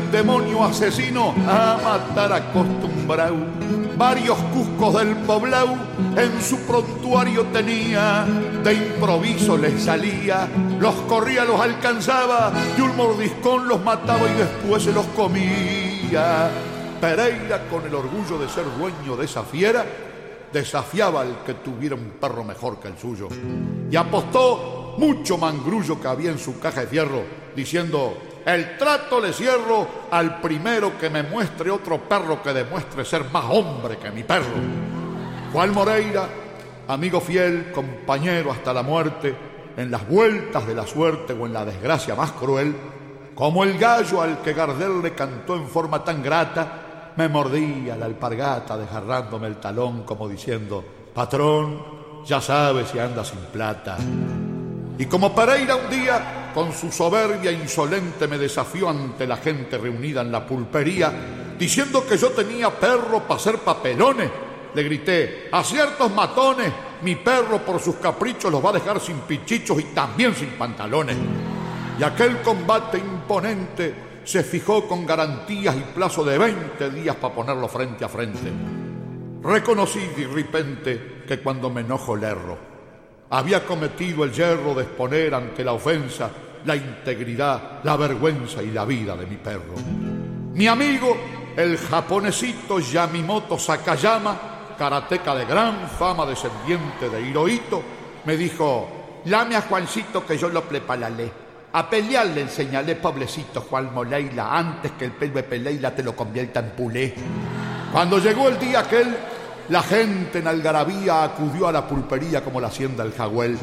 un demonio asesino a matar acostumbrado. Varios cuscos del poblado en su prontuario tenía, de improviso les salía, los corría, los alcanzaba, y un mordiscón los mataba y después se los comía. Pereira, con el orgullo de ser dueño de esa fiera, desafiaba al que tuviera un perro mejor que el suyo, y apostó mucho mangrullo que había en su caja de fierro, diciendo: el trato le cierro al primero que me muestre otro perro que demuestre ser más hombre que mi perro. Juan Moreira, amigo fiel, compañero hasta la muerte, en las vueltas de la suerte o en la desgracia más cruel, como el gallo al que Gardel le cantó en forma tan grata, me mordía la alpargata desgarrándome el talón como diciendo: patrón, ya sabes si anda sin plata. Y como Pereira un día, con su soberbia insolente, me desafió ante la gente reunida en la pulpería, diciendo que yo tenía perro para hacer papelones, le grité: a ciertos matones, mi perro por sus caprichos los va a dejar sin pichichos y también sin pantalones. Y aquel combate imponente se fijó con garantías y plazo de 20 días para ponerlo frente a frente. Reconocí de repente que cuando me enojo le erro. Había cometido el yerro de exponer ante la ofensa la integridad, la vergüenza y la vida de mi perro. Mi amigo, el japonesito Yamimoto Sakayama, karateca de gran fama, descendiente de Hirohito, me dijo: lame a Juancito que yo lo prepararé. A pelear le enseñaré, pobrecito Juan Moreira, antes que el pelo de Peleira te lo convierta en pulé. Cuando llegó el día aquel, la gente en algarabía acudió a la pulpería como la hacienda del Jagüel.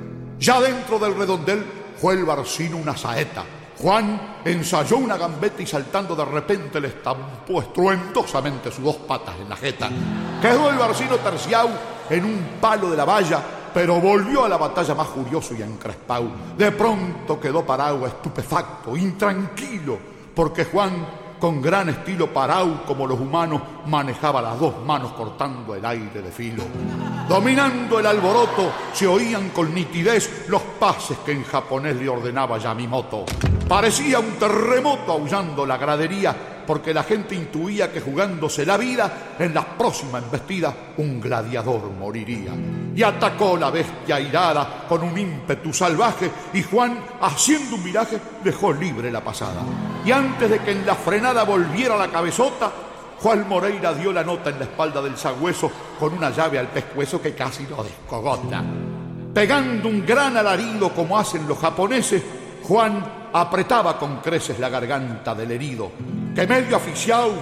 Ya dentro del redondel fue el Barcino una saeta. Juan ensayó una gambeta y saltando de repente le estampó estruendosamente sus dos patas en la jeta. Quedó el Barcino terciado en un palo de la valla, pero volvió a la batalla más furioso y encrespado. De pronto quedó parado, estupefacto, intranquilo, porque Juan, con gran estilo parado como los humanos, manejaba las dos manos cortando el aire de filo. Dominando el alboroto, se oían con nitidez los pases que en japonés le ordenaba Yamimoto. Parecía un terremoto aullando la gradería, porque la gente intuía que jugándose la vida, en la próxima embestida un gladiador moriría. Y atacó la bestia airada con un ímpetu salvaje, y Juan, haciendo un viraje, dejó libre la pasada. Y antes de que en la frenada volviera la cabezota, Juan Moreira dio la nota en la espalda del sagüeso con una llave al pescuezo que casi lo descogota. Pegando un gran alarido como hacen los japoneses, Juan apretaba con creces la garganta del herido, que medio asfixiado